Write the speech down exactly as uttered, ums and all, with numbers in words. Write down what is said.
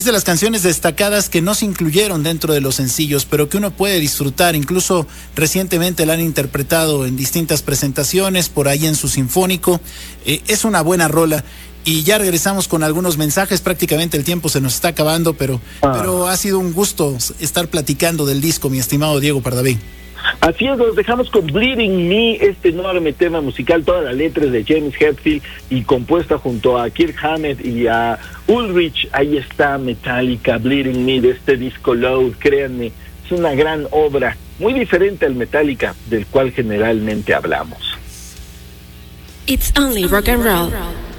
Es de las canciones destacadas que no se incluyeron dentro de los sencillos, pero que uno puede disfrutar. Incluso recientemente la han interpretado en distintas presentaciones, por ahí en su sinfónico. Eh, es una buena rola. Y ya regresamos con algunos mensajes. Prácticamente el tiempo se nos está acabando, pero, ah. pero ha sido un gusto estar platicando del disco, mi estimado Diego Pardavé. Así es, nos dejamos con Bleeding Me, este enorme tema musical. Todas las letras de James Hetfield y compuesta junto a Kirk Hammett y a Ulrich. Ahí está Metallica, Bleeding Me, de este disco Load. Créanme, es una gran obra, muy diferente al Metallica del cual generalmente hablamos. It's only rock and roll.